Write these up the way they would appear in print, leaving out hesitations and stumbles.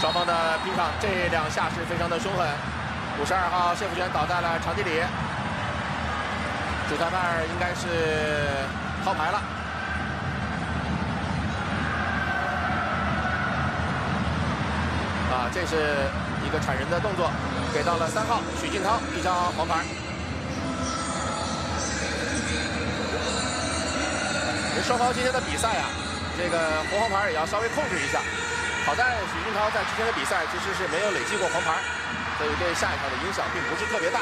双方的拼场这两下是非常的凶狠。52号谢福全倒在了场地里，主裁判应该是掏牌了。啊，这是一个铲人的动作，给到了3号许晋涛一张黄牌。双方今天的比赛啊，这个红黄牌也要稍微控制一下。好在许晋涛在之前的比赛其实是没有累积过黄牌，所以对下一场的影响并不是特别大。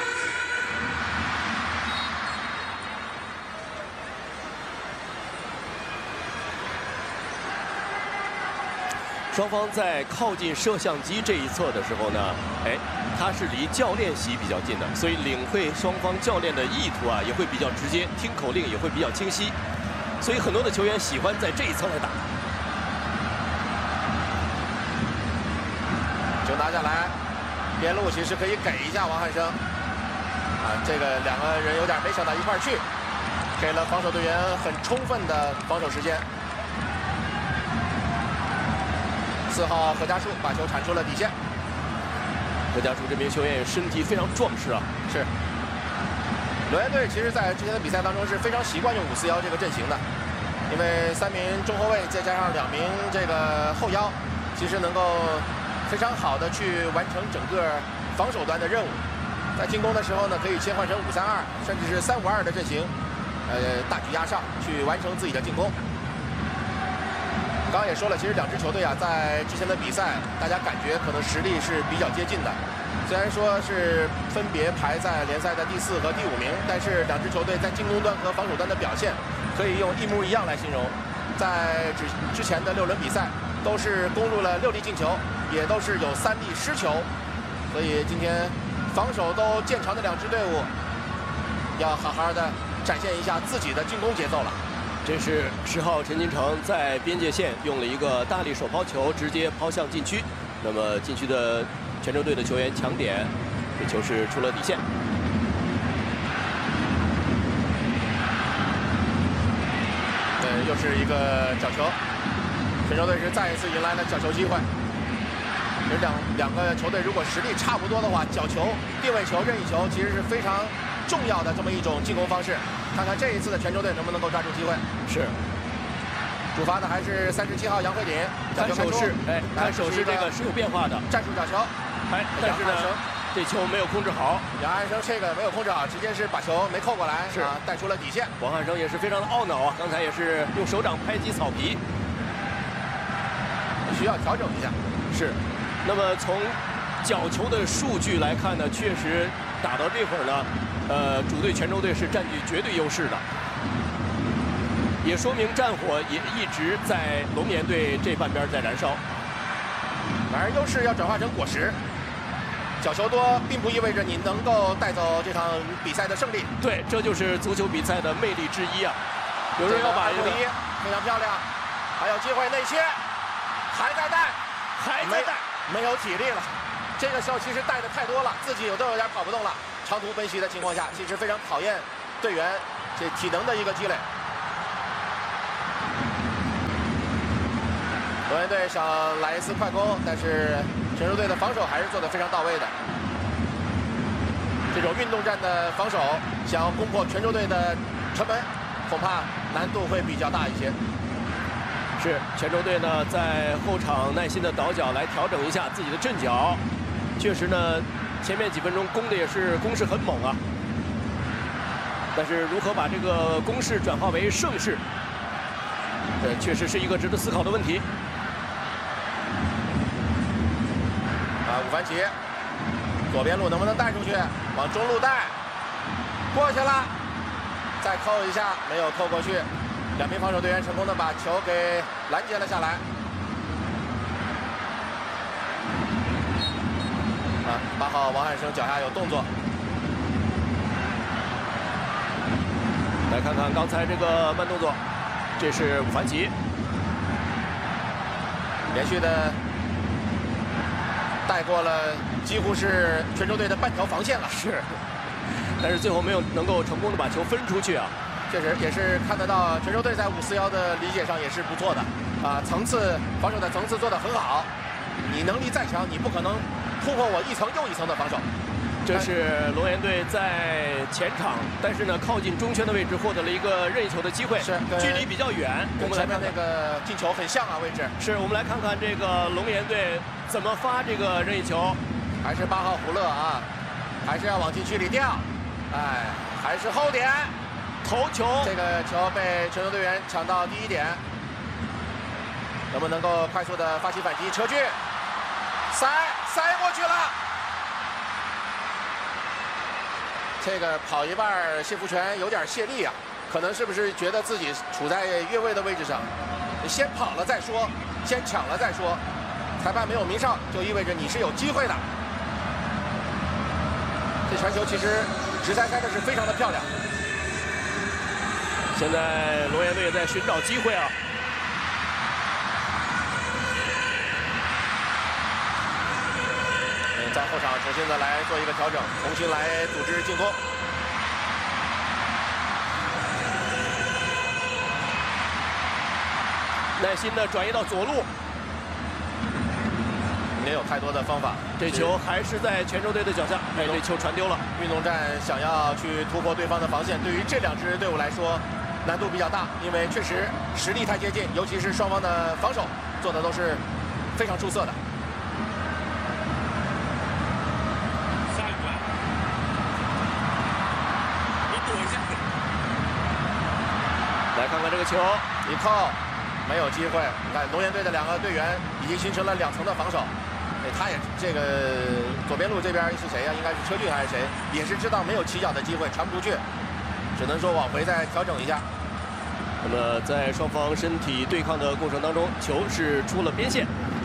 双方在靠近摄像机这一侧的时候呢，他是离教练席比较近的，所以领会双方教练的意图啊也会比较直接，听口令也会比较清晰，所以很多的球员喜欢在这一侧来打。 球拿下来，边路其实可以给一下王汉生。啊，这个两个人有点没想到一块儿去，给了防守队员很充分的防守时间。4号何家树把球铲出了底线。 何家树这名球员身体非常壮实啊。 是。辽源队其实在之前的比赛当中是非常习惯用5-4-1这个阵型的，因为3名中后卫再加上2名这个后腰，其实能够非常好的去完成整个防守端的任务。在进攻的时候呢，可以切换成5-3-2，甚至是3-5-2的阵型，大举压上去完成自己的进攻。刚刚也说了，其实两支球队啊，在之前的比赛，大家感觉可能实力是比较接近的。虽然说是分别排在联赛的第4和第5名，但是两支球队在进攻端和防守端的表现，可以用一模一样来形容。在之前的6轮比赛，都是攻入了6粒进球，也都是有3粒失球。所以今天防守都见长的两支队伍，要好好的展现一下自己的进攻节奏了。 这是10号陈金城在边界线用了一个大力手抛球，直接抛向禁区。那么禁区的泉州队的球员抢点，这球是出了底线。 又是一个角球，泉州队是再一次迎来了角球机会。其实两个球队如果实力差不多的话，角球、定位球、任意球其实是非常重要的这么一种进攻方式。看看这一次的泉州队能不能够抓住机会。 是。 主罚的还是37号杨慧鼎。 看手势，看手势这个是有变化的。 战术角球。 但是呢，这球没有控制好。 杨汉生这个没有控制好，直接是把球没扣过来，是啊，带出了底线。 王汉生也是非常的懊恼啊，刚才也是用手掌拍击草皮， 需要调整一下。 是。那么从角球的数据来看呢，确实打到这会儿呢，主队泉州队是占据绝对优势的，也说明战火也一直在龙岩队这半边在燃烧。 反而优势要转化成果实。角球多并不意味着你能够带走这场比赛的胜利。 对，这就是足球比赛的魅力之一啊！有人要把这个非常漂亮，还有机会内切，还在带，没有体力了。这个时候其实带的太多了，自己都有点跑不动了。长途奔袭的情况下，其实非常考验队员这体能的一个积累。龙岩队想来一次快攻，但是泉州队的防守还是做得非常到位的。这种运动战的防守，想要攻破泉州队的城门，恐怕难度会比较大一些。 是泉州队呢，在后场耐心的倒脚来调整一下自己的阵脚。确实呢，前面几分钟攻势很猛啊。但是如何把这个攻势转化为胜势，确实是一个值得思考的问题。 武凡奇，左边路能不能带出去？往中路带，过去了，再扣一下，没有扣过去。两名防守队员成功的把球给拦截了下来。8号王汉生脚下有动作。 来看看刚才这个慢动作，这是武凡奇， 连续的带过了，几乎是泉州队的半条防线了。 是，但是最后没有能够成功的把球分出去啊。 确实也是看得到泉州队在5-4-1的理解上也是不错的啊，防守的层次做得很好。 你能力再强，你不可能突破我一层又一层的防守。 这是龙岩队在前场，但是呢，靠近中圈的位置获得了一个任意球的机会， 是距离比较远。我们来看那个进球很像啊，位置。 是我们来看看这个龙岩队怎么发这个任意球， 还是8号胡勒啊，还是要往禁区里吊，哎，还是后点头球。 这个球被全球队员抢到第1点，能不能够快速的发起反击？车距，塞过去了。这个跑一半，谢福全有点泄力啊，可能是不是觉得自己处在越位的位置上，先跑了再说，先抢了再说，裁判没有鸣哨，就意味着你是有机会的。这传球其实直塞开的是非常的漂亮。 现在龙岩队也在寻找机会啊。 在后场重新的来做一个调整，重新来组织进攻。 耐心的转移到左路， 没有太多的方法。 这球还是在泉州队的脚下，哎，这球传丢了。 运动战想要去突破对方的防线，对于这2支队伍来说难度比较大，因为确实实力太接近，尤其是双方的防守做的都是非常出色的。 来看看这个球， 一扣，没有机会。你看龙岩队的2个队员已经形成了2层的防守。哎，他也这个左边路这边是谁呀？应该是车距还是谁？也是知道没有起脚的机会，传不出去，只能说往回再调整一下。 那么在双方身体对抗的过程当中，球是出了边线。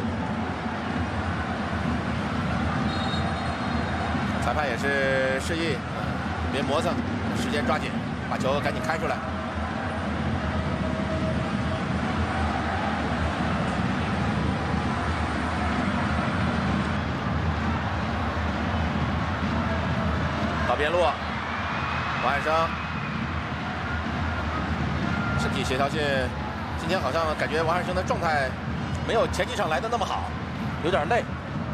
裁判也是示意，别磨蹭，时间抓紧，把球赶紧开出来。到边路，王汉生，身体协调性，今天好像感觉王汉生的状态没有前几场来的那么好，有点累。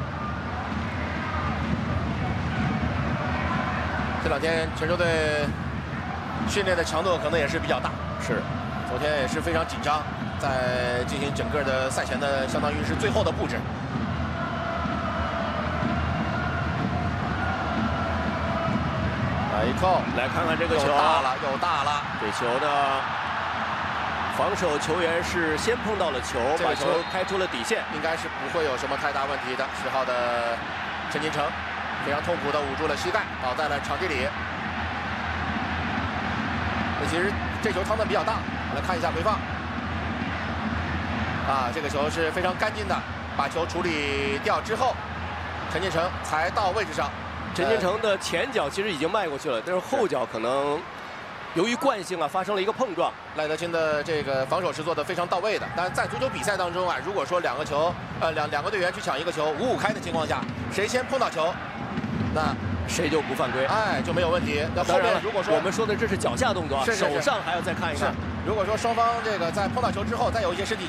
这2天泉州队训练的强度可能也是比较大， 是， 昨天也是非常紧张，在进行整个的赛前的相当于是最后的布置。一扣， 来看看这个球， 又大了。 这球呢，防守球员是先碰到了球，把球开出了底线， 应该是不会有什么太大问题的。10号的陈金城非常痛苦的捂住了膝盖，倒在了场地里。其实这球趟的比较大，来看一下回放。啊，这个球是非常干净的，把球处理掉之后，陈金城才到位置上。 陈金城的前脚其实已经迈过去了，但是后脚可能由于惯性啊发生了一个碰撞。 赖德清的这个防守是做得非常到位的，但是在足球比赛当中啊，如果说2个球，两个队员去抢一个球，5-5开的情况下，谁先碰到球，那谁就不犯规， 哎，就没有问题。那后面如果说我们说的这是脚下动作，手上还要再看一看。 如果说双方这个在碰到球之后再有一些身体